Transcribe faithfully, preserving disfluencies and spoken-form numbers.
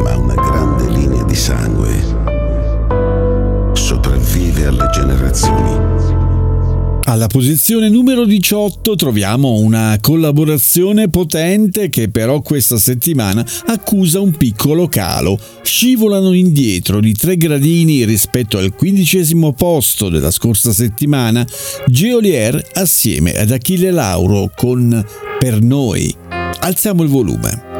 ma una grande linea di sangue sopravvive alle generazioni. Alla posizione numero diciotto troviamo una collaborazione potente che però questa settimana accusa un piccolo calo. Scivolano indietro di tre gradini rispetto al quindicesimo posto della scorsa settimana Geolier assieme ad Achille Lauro con Per Noi. Alziamo il volume.